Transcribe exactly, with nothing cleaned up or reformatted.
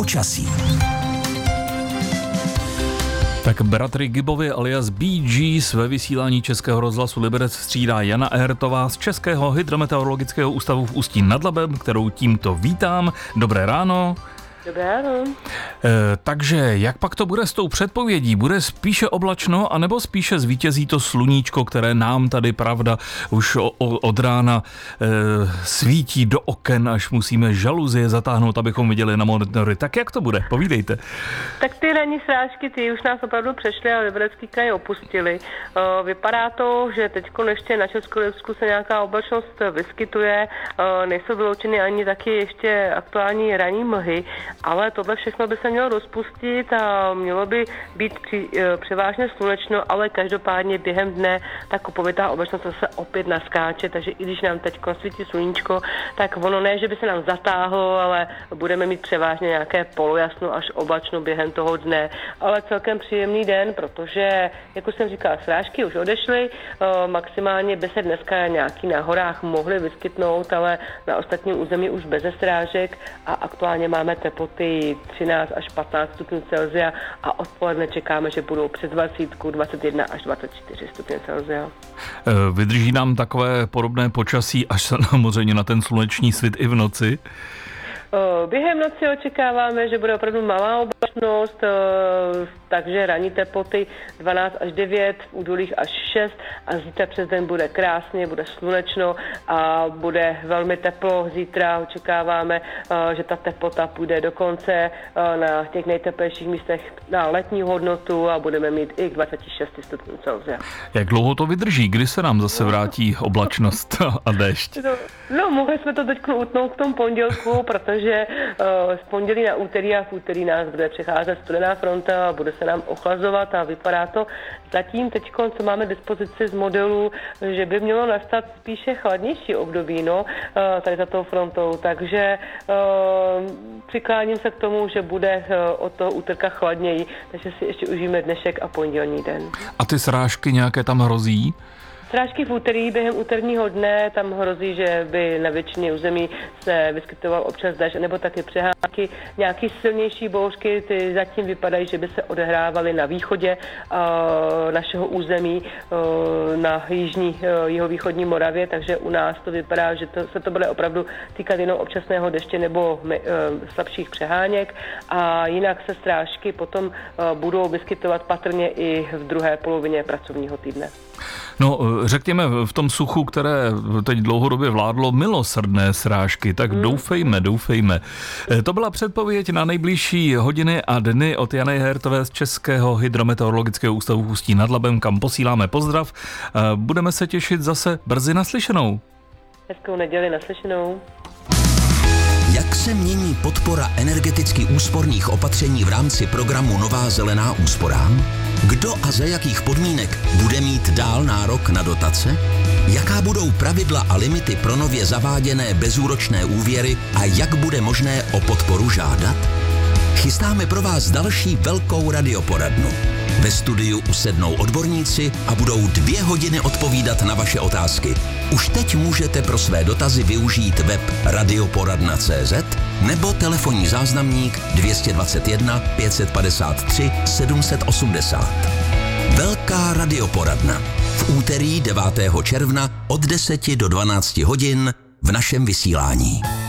počasí. Tak bratry Gibovi alias Bee Gees ve vysílání Českého rozhlasu Liberec střídá Jana Ehrtová z Českého hydrometeorologického ústavu v Ústí nad Labem, kterou tímto vítám. Dobré ráno. Dobré ráno. E, takže jak pak to bude s tou předpovědí? Bude spíše oblačno, anebo spíše zvítězí to sluníčko, které nám tady, pravda, už o, o, od rána e, svítí do oken, až musíme žaluzie zatáhnout, abychom viděli na monitory. Tak jak to bude? Povídejte. Tak ty ranní srážky, ty už nás opravdu přešly a Liberecký kraj opustili. E, vypadá to, že teď ještě na Českolipsku se nějaká oblačnost vyskytuje, e, nejsou vyloučeny ani taky ještě aktuální ranní mlhy, ale tohle všechno by se mělo rozpustit a mělo by být při, e, převážně slunečno, ale každopádně během dne ta kupovitá oblačnost se opět naskáče, takže i když nám teď svítí sluníčko, tak ono ne, že by se nám zatáhlo, ale budeme mít převážně nějaké polojasno až oblačno během toho dne, ale celkem příjemný den, protože, jak už jsem říkala, srážky už odešly, e, maximálně by se dneska nějaký na horách mohly vyskytnout, ale na ostatním území už bez srážek a aktuálně máme teploty třináct až patnáct stupňů Celsia a odpoledne čekáme, že budou přes dvacet, dvacet jedna až dvacet čtyři stupně Celsia. Vydrží nám takové podobné počasí až samozřejmě na ten sluneční svit i v noci? Během noci očekáváme, že bude opravdu malá oblačnost, takže ranní teploty dvanáct až devět, v údolích až šest a zítra přes den bude krásně, bude slunečno a bude velmi teplo. Zítra očekáváme, že ta teplota půjde dokonce na těch nejteplejších místech na letní hodnotu a budeme mít i dvacet šest stupňů Celsia. Jak dlouho to vydrží? Kdy se nám zase vrátí oblačnost a déšť? No, no mohli jsme to teď utnout k tomu pondělku, protože že uh, z pondělí na úterý a v úterý nás bude přecházet studená fronta a bude se nám ochlazovat a vypadá to zatím teď, co máme dispozici z modelu, že by mělo nastat spíše chladnější období, no, uh, tady za tou frontou, takže uh, přikláním se k tomu, že bude uh, od toho úterka chladněji, takže si ještě užijeme dnešek a pondělní den. A ty srážky nějaké tam hrozí? Srážky v úterý během úterního dne, tam hrozí, že by na většině území se vyskytoval občas déšť, nebo taky přehánky. Nějaký silnější bouřky, ty zatím vypadají, že by se odehrávaly na východě uh, našeho území, uh, na jižní, uh, jihovýchodní Moravě, takže u nás to vypadá, že to, se to bude opravdu týkat jenom občasného deště nebo uh, slabších přeháněk a jinak se srážky potom uh, budou vyskytovat patrně i v druhé polovině pracovního týdne. No, řekněme, v tom suchu, které teď dlouhodobě vládlo, milosrdné srážky, tak hmm. doufejme, doufejme. To byla předpověď na nejbližší hodiny a dny od Jany Ehrtové z Českého hydrometeorologického ústavu v Ústí nad Labem, kam posíláme pozdrav. Budeme se těšit zase brzy naslyšenou. Hezkou neděli, naslyšenou. Jak se mění podpora energeticky úsporných opatření v rámci programu Nová zelená úsporám? Kdo a za jakých podmínek bude mít dál nárok na dotace? Jaká budou pravidla a limity pro nově zaváděné bezúročné úvěry a jak bude možné o podporu žádat? Chystáme pro vás další velkou radioporadnu. Ve studiu usednou odborníci a budou dvě hodiny odpovídat na vaše otázky. Už teď můžete pro své dotazy využít web radioporadna tečka cé zet nebo telefonní záznamník dvě stě dvacet jedna pět set padesát tři sedm set osmdesát. Velká radioporadna v úterý devátého června od deseti do dvanácti hodin v našem vysílání.